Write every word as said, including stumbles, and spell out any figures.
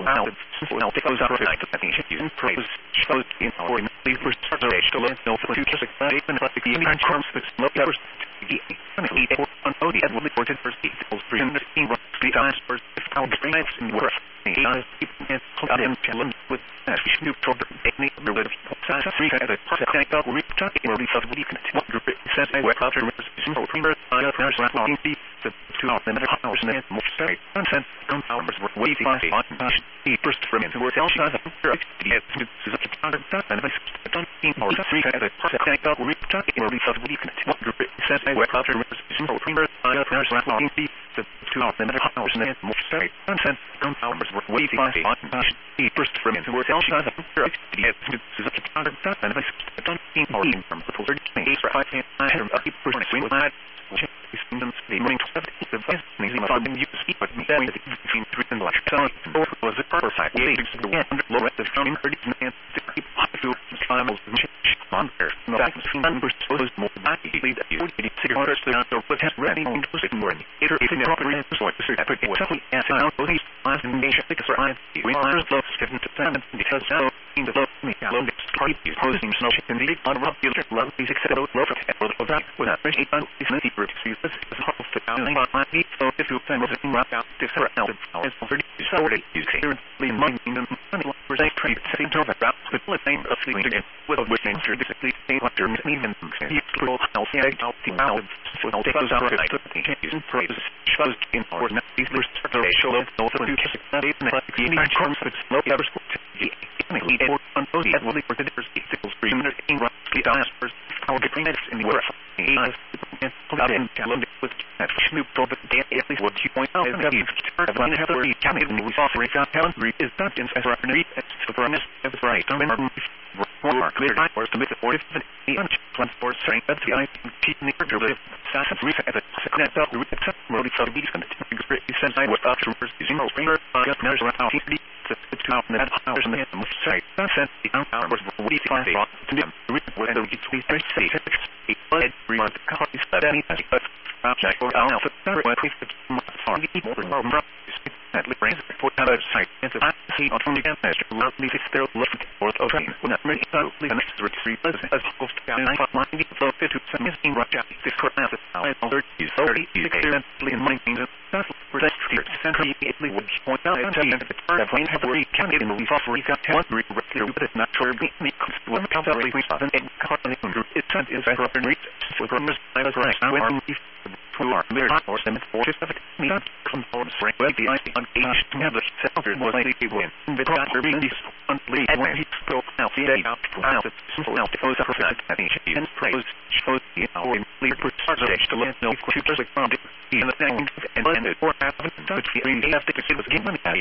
now well it goes out for night I think you praise shows in our leave for stage to let no for future success and like the any charms that no ever on the end of the portrait first equals three hundred three times first pound strength and worth I keep out in challenge with that new program any other size three at a perfect out we talk in really fast we can what group says I work out simple primers I have first round the two out the house and more say nonsense compounders were waiting on the first from into work else I yes is a contact and I don't think or three at a perfect out we talk in really fast we can what group says I work out simple primers I have first round the two out the house and more say nonsense compounders were waiting on the first from into work else I yes is a contact and I don't think or from the full I have a person swing with that the morning the best thing about being used to speak with me that between three and like so was a purpose I gave to the end low at the founding thirty and keep to finals on there no that numbers was more body lead you to figure out the but has ready on to sit more it is in the proper so to say that was something as I know these last nation because I we are love given to them because so in the love me alone party posing no in the on rock the love is accepted love of that with that is not is not secret to this is half the down my need so if you send it in rock out this are out is thirty so you clearly mind in the money for they trade setting to the route with the same of the again with a witness to basically say what your meaning you will help the out the out so they'll take those out of the praise shows in or not these first show of the future that even like the charms of slow ever lead or on those that will be for the different three minutes in rock the diaspora how the green in the world is out in challenge with that Snoop Dogg at least what you point out is that he's of one have three counted and we saw for example talent is not in as referee as the premise is right I remember more clear or submit the forty transport strength that's the I keep in the order assassin reset at the second that we accept really so we can he says I was after using those finger just measures around the two out in that hours and the site that said the hours were we find to them whether we please say it led remark copies that any but check for alpha what we are more at least brings report out of site and I see on the damage love me if they're looking for the train when that really so the next three as host down I thought mine so fit to some missing rush out this court now I thirty thirty excellently in my things that's for that fear central Italy would point out and tell you that the turn of lane have already counted in the we offer we got one three but it's not sure me one count out we saw and currently it sent is I and reach for promise I was right I went to our mirror or seven four seven me not control strength with the ice on age to have the center was like a win but after being this unbelievable and when he spoke out the day out out the simple out the goes up that I think he and praise shows the our leader for stage to let no computers like found in the thing and then it or happened to be really have to it was given